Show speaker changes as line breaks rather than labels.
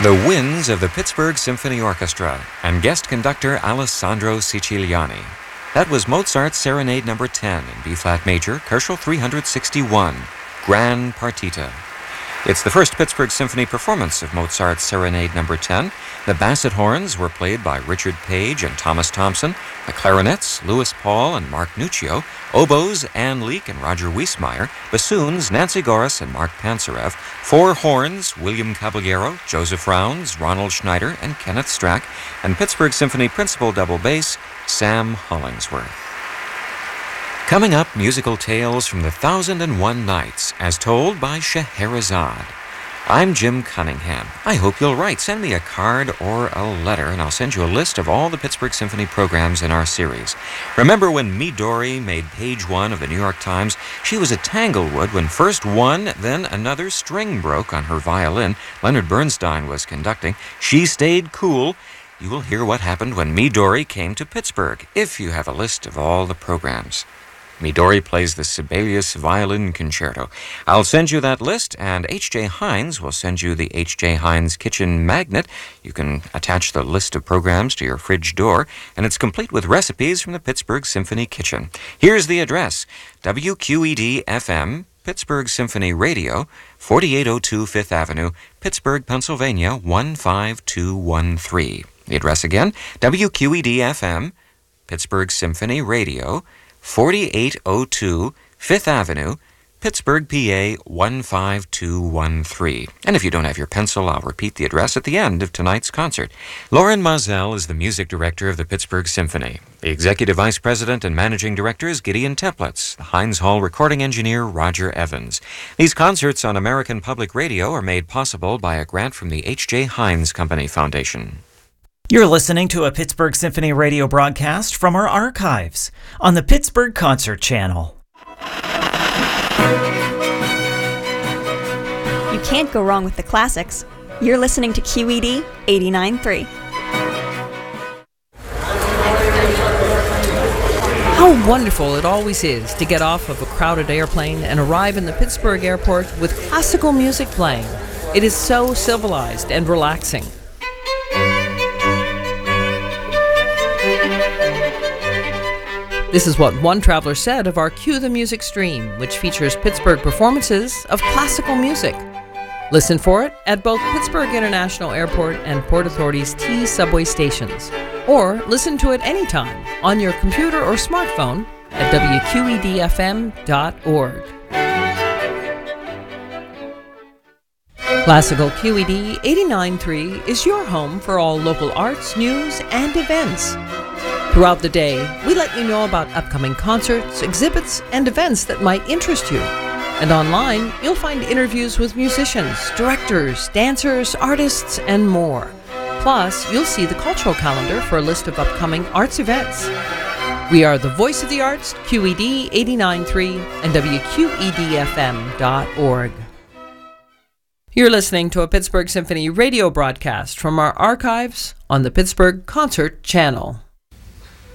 The Winds of the Pittsburgh Symphony Orchestra and guest conductor Alessandro Siciliani. That was Mozart's Serenade No. 10 in B-flat major, Koelschel 361, Gran Partita. It's the first Pittsburgh Symphony performance of Mozart's Serenade No. 10. The basset horns were played by Richard Page and Thomas Thompson, the clarinets, Louis Paul and Mark Nuccio, oboes, Ann Leek and Roger Wiesmeyer, bassoons, Nancy Goris and Mark Pansarev, four horns, William Caballero, Joseph Rounds, Ronald Schneider, and Kenneth Strack, and Pittsburgh Symphony principal double bass, Sam Hollingsworth. Coming up, musical tales from the 1001 Nights, as told by Scheherazade. I'm Jim Cunningham. I hope you'll write. Send me a card or a letter, and I'll send you a list of all the Pittsburgh Symphony programs in our series. Remember when Midori made page 1 of the New York Times? She was at Tanglewood when first one, then another string broke on her violin. Leonard Bernstein was conducting. She stayed cool. You will hear what happened when Midori came to Pittsburgh, if you have a list of all the programs. Midori plays the Sibelius Violin Concerto. I'll send you that list, and H.J. Heinz will send you the H.J. Heinz Kitchen Magnet. You can attach the list of programs to your fridge door, and it's complete with recipes from the Pittsburgh Symphony Kitchen. Here's the address: WQED-FM, Pittsburgh Symphony Radio, 4802 Fifth Avenue, Pittsburgh, Pennsylvania, 15213. The address again, WQED-FM, Pittsburgh Symphony Radio, 4802 Fifth Avenue, Pittsburgh, PA 15213. And if you don't have your pencil, I'll repeat the address at the end of tonight's concert. Lauren Mazel is the music director of the Pittsburgh Symphony. The executive vice president and managing director is Gideon Templitz. The Heinz Hall recording engineer, Roger Evans. These concerts on American Public Radio are made possible by a grant from the H.J. Heinz Company Foundation.
You're listening to a Pittsburgh Symphony radio broadcast from our archives on the Pittsburgh Concert Channel.
You can't go wrong with the classics. You're listening to QED 89.3.
How wonderful it always is to get off of a crowded airplane and arrive in the Pittsburgh airport with classical music playing. It is so civilized and relaxing. This is what one traveler said of our Cue the Music stream, which features Pittsburgh performances of classical music. Listen for it at both Pittsburgh International Airport and Port Authority's T subway stations. Or listen to it anytime on your computer or smartphone at WQEDFM.org. Classical QED 89.3 is your home for all local arts, news, and events. Throughout the day, we let you know about upcoming concerts, exhibits, and events that might interest you. And online, you'll find interviews with musicians, directors, dancers, artists, and more. Plus, you'll see the cultural calendar for a list of upcoming arts events. We are the voice of the arts, QED 89.3 and WQEDFM.org. You're listening to a Pittsburgh Symphony radio broadcast from our archives on the Pittsburgh Concert Channel.